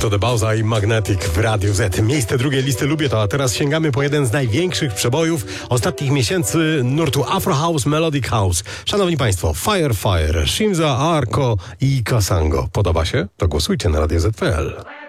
to The Bowza i Magnetic w Radiu Z. Miejsce drugiej listy lubię to, a teraz sięgamy po jeden z największych przebojów ostatnich miesięcy nurtu Afro House, Melodic House. Szanowni Państwo, Fire, Shimza, Arco i Kasango. Podoba się? To głosujcie na Radio Z.pl.